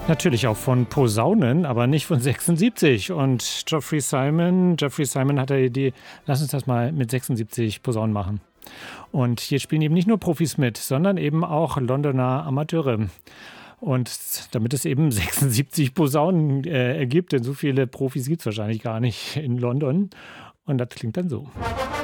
Natürlich auch von Posaunen, aber nicht von 76. Und Geoffrey Simon hatte die Idee, lass uns das mal mit 76 Posaunen machen. Und hier spielen eben nicht nur Profis mit, sondern eben auch Londoner Amateure. Und damit es eben 76 Posaunen ergibt, denn so viele Profis gibt es wahrscheinlich gar nicht in London. Und das klingt dann so.